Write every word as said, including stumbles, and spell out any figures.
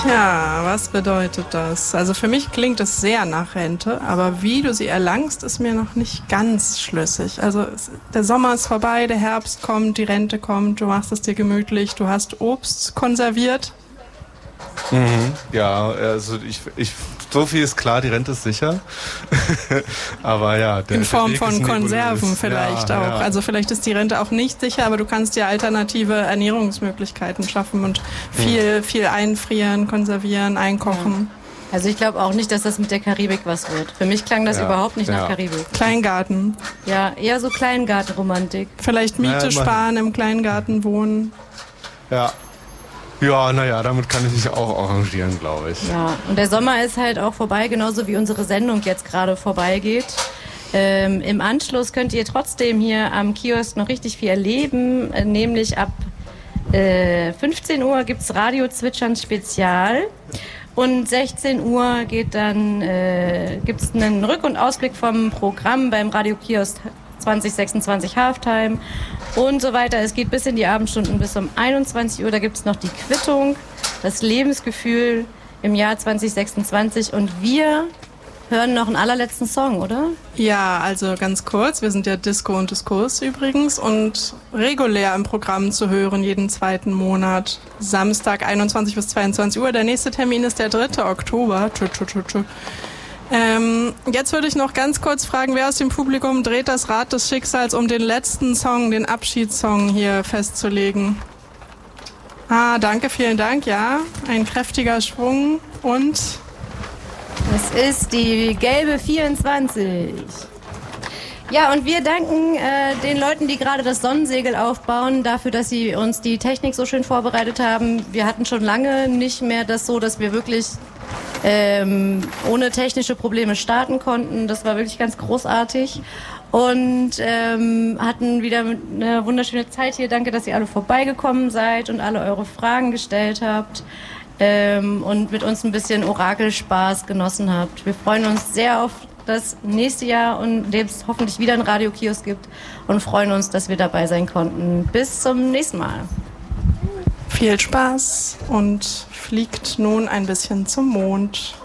Tja, was bedeutet das? Also für mich klingt es sehr nach Rente, aber wie du sie erlangst, ist mir noch nicht ganz schlüssig. Also es, der Sommer ist vorbei, der Herbst kommt, die Rente kommt, du machst es dir gemütlich, du hast Obst konserviert. Mhm. Ja, also ich, ich, so viel ist klar, die Rente ist sicher. Aber ja, der, in Form der von Konserven vielleicht ja, auch. Ja. Also vielleicht ist die Rente auch nicht sicher, aber du kannst dir alternative Ernährungsmöglichkeiten schaffen und viel, viel einfrieren, konservieren, einkochen. Ja. Also ich glaube auch nicht, dass das mit der Karibik was wird. Für mich klang das ja. überhaupt nicht ja. nach Karibik. Kleingarten. Ja, eher so Kleingartenromantik. Vielleicht Miete Ja, sparen, im Kleingarten wohnen. Ja. Ja, naja, damit kann ich mich auch arrangieren, glaube ich. Ja, und der Sommer ist halt auch vorbei, genauso wie unsere Sendung jetzt gerade vorbeigeht. Ähm, im Anschluss könnt ihr trotzdem hier am Kiosk noch richtig viel erleben, äh, nämlich ab äh, fünfzehn Uhr gibt's Radio Zwitschern Spezial und sechzehn Uhr geht dann, äh, gibt's einen Rück- und Ausblick vom Programm beim Radio Kiosk zwanzig sechsundzwanzig Halftime und so weiter. Es geht bis in die Abendstunden, bis um einundzwanzig Uhr. Da gibt es noch die Quittung, das Lebensgefühl im Jahr zwanzig sechsundzwanzig. Und wir hören noch einen allerletzten Song, oder? Ja, also ganz kurz. Wir sind ja Disco und Diskurs übrigens und regulär im Programm zu hören jeden zweiten Monat. Samstag einundzwanzig bis zweiundzwanzig Uhr. Der nächste Termin ist der dritte Oktober. Tschu, tschu, tschu, tschu. Ähm, jetzt würde ich noch ganz kurz fragen, wer aus dem Publikum dreht das Rad des Schicksals, um den letzten Song, den Abschiedssong hier festzulegen? Ah, danke, vielen Dank, ja. Ein kräftiger Schwung und... Es ist die gelbe vierundzwanzig. Ja, und wir danken äh, den Leuten, die gerade das Sonnensegel aufbauen, dafür, dass sie uns die Technik so schön vorbereitet haben. Wir hatten schon lange nicht mehr das so, dass wir wirklich ähm, ohne technische Probleme starten konnten. Das war wirklich ganz großartig. Und ähm, hatten wieder eine wunderschöne Zeit hier. Danke, dass ihr alle vorbeigekommen seid und alle eure Fragen gestellt habt. Ähm, und mit uns ein bisschen Orakelspaß genossen habt. Wir freuen uns sehr auf das nächste Jahr und dem es hoffentlich wieder einen Radiokiosk gibt und freuen uns, dass wir dabei sein konnten. Bis zum nächsten Mal. Viel Spaß und fliegt nun ein bisschen zum Mond.